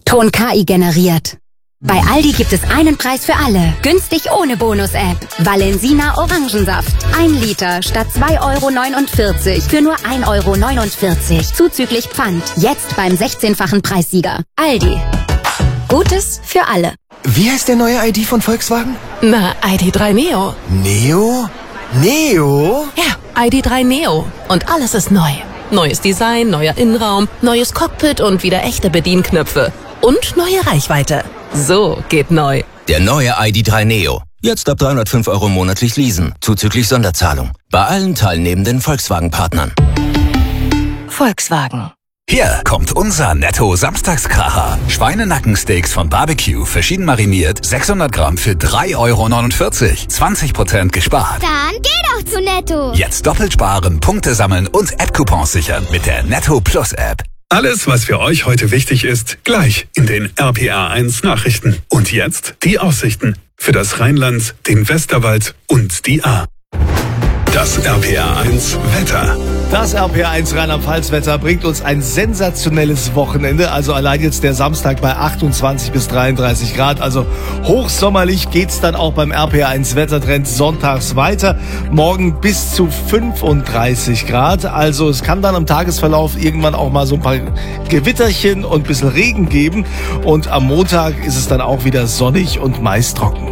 Ton KI generiert. Bei Aldi gibt es einen Preis für alle. Günstig ohne Bonus-App. Valensina Orangensaft. 1 Liter statt 2,49 € für nur 1,49 € zuzüglich Pfand. Jetzt beim 16-fachen Preissieger. Aldi. Gutes für alle. Wie heißt der neue ID von Volkswagen? Na, ID.3 Neo. Neo? Neo? Ja, ID.3 Neo. Und alles ist neu. Neues Design, neuer Innenraum, neues Cockpit und wieder echte Bedienknöpfe. Und neue Reichweite. So geht neu. Der neue ID.3 Neo. Jetzt ab 305 € monatlich leasen, zuzüglich Sonderzahlung. Bei allen teilnehmenden Volkswagen-Partnern. Volkswagen. Hier kommt unser Netto-Samstagskracher. Schweinenackensteaks von Barbecue, verschieden mariniert, 600 Gramm für 3,49 €. 20% gespart. Dann geh doch zu Netto. Jetzt doppelt sparen, Punkte sammeln und App-Coupons sichern mit der Netto Plus App. Alles, was für euch heute wichtig ist, gleich in den RPA1 Nachrichten. Und jetzt die Aussichten für das Rheinland, den Westerwald und die Ahr. Das RPA1 Wetter. Das RPA1 Rheinland-Pfalz-Wetter bringt uns ein sensationelles Wochenende. Also allein jetzt der Samstag bei 28 bis 33 Grad. Also hochsommerlich geht's dann auch beim RPA1 Wettertrend sonntags weiter. Morgen bis zu 35 Grad. Also es kann dann im Tagesverlauf irgendwann auch mal so ein paar Gewitterchen und ein bisschen Regen geben. Und am Montag ist es dann auch wieder sonnig und meist trocken.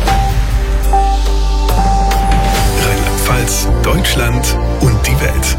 Rheinland-Pfalz, Deutschland und die Welt.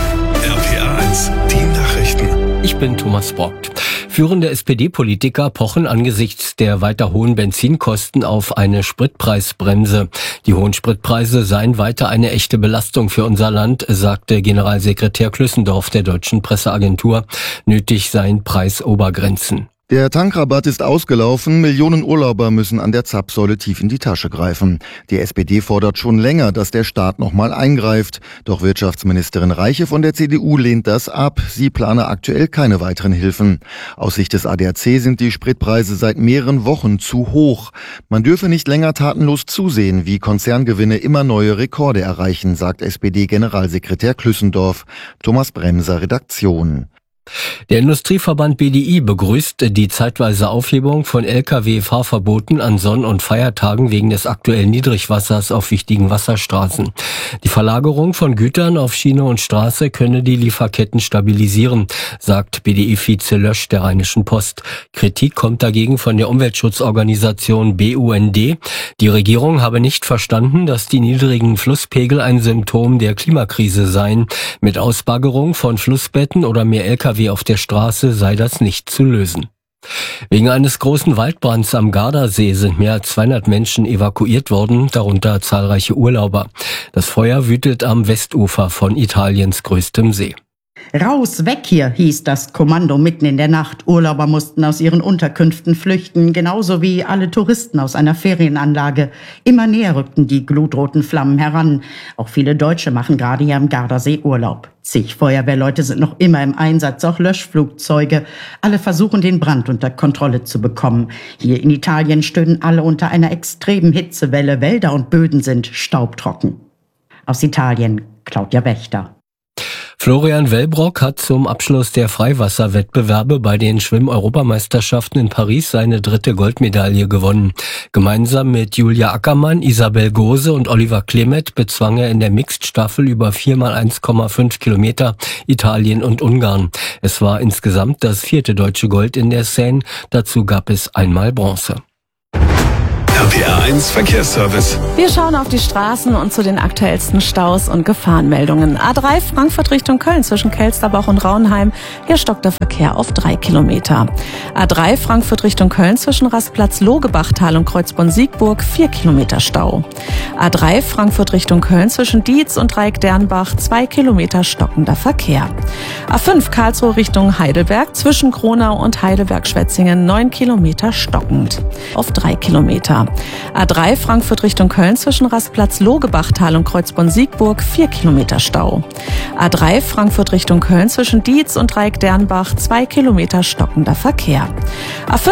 RPA1, die Nachrichten. Ich bin Thomas Brockt. Führende SPD-Politiker pochen angesichts der weiter hohen Benzinkosten auf eine Spritpreisbremse. Die hohen Spritpreise seien weiter eine echte Belastung für unser Land, sagte Generalsekretär Klüssendorf der Deutschen Presseagentur. Nötig seien Preisobergrenzen. Der Tankrabatt ist ausgelaufen, Millionen Urlauber müssen an der Zapfsäule tief in die Tasche greifen. Die SPD fordert schon länger, dass der Staat nochmal eingreift. Doch Wirtschaftsministerin Reiche von der CDU lehnt das ab. Sie plane aktuell keine weiteren Hilfen. Aus Sicht des ADAC sind die Spritpreise seit mehreren Wochen zu hoch. Man dürfe nicht länger tatenlos zusehen, wie Konzerngewinne immer neue Rekorde erreichen, sagt SPD-Generalsekretär Klüssendorf. Thomas Bremser, Redaktion. Der Industrieverband BDI begrüßt die zeitweise Aufhebung von Lkw-Fahrverboten an Sonn- und Feiertagen wegen des aktuellen Niedrigwassers auf wichtigen Wasserstraßen. Die Verlagerung von Gütern auf Schiene und Straße könne die Lieferketten stabilisieren, sagt BDI-Vize Lösch der Rheinischen Post. Kritik kommt dagegen von der Umweltschutzorganisation BUND. Die Regierung habe nicht verstanden, dass die niedrigen Flusspegel ein Symptom der Klimakrise seien. Mit Ausbaggerung von Flussbetten oder mehr Lkw auf der Straße sei das nicht zu lösen. Wegen eines großen Waldbrands am Gardasee sind mehr als 200 Menschen evakuiert worden, darunter zahlreiche Urlauber. Das Feuer wütet am Westufer von Italiens größtem See. Raus, weg hier, hieß das Kommando mitten in der Nacht. Urlauber mussten aus ihren Unterkünften flüchten, genauso wie alle Touristen aus einer Ferienanlage. Immer näher rückten die glutroten Flammen heran. Auch viele Deutsche machen gerade hier am Gardasee Urlaub. Zig Feuerwehrleute sind noch immer im Einsatz, auch Löschflugzeuge. Alle versuchen, den Brand unter Kontrolle zu bekommen. Hier in Italien stöhnen alle unter einer extremen Hitzewelle. Wälder und Böden sind staubtrocken. Aus Italien, Claudia Wächter. Florian Wellbrock hat zum Abschluss der Freiwasserwettbewerbe bei den Schwimm-Europameisterschaften in Paris seine 3. Goldmedaille gewonnen. Gemeinsam mit Julia Ackermann, Isabel Gose und Oliver Klemet bezwang er in der Mixed-Staffel über 4x1,5 Kilometer Italien und Ungarn. Es war insgesamt das 4. deutsche Gold in der Seine. Dazu gab es einmal Bronze. RPA1 Verkehrsservice. Wir schauen auf die Straßen und zu den aktuellsten Staus und Gefahrenmeldungen. A3 Frankfurt Richtung Köln zwischen Kelsterbach und Raunheim. Hier stockt der Verkehr auf 3 Kilometer. A3 Frankfurt Richtung Köln zwischen Rastplatz Logebachtal und Kreuzborn-Siegburg 4 Kilometer Stau. A3 Frankfurt Richtung Köln zwischen Dietz und Dreieck-Dernbach 2 Kilometer stockender Verkehr. A5 Karlsruhe Richtung Heidelberg zwischen Kronau und Heidelberg-Schwetzingen 9 Kilometer stockend auf 3 Kilometer. A3 Frankfurt Richtung Köln zwischen Rastplatz Logebachtal und Kreuzborn-Siegburg 4 Kilometer Stau. A3 Frankfurt Richtung Köln zwischen Dietz und Dreieck-Dernbach 2 Kilometer stockender Verkehr. A5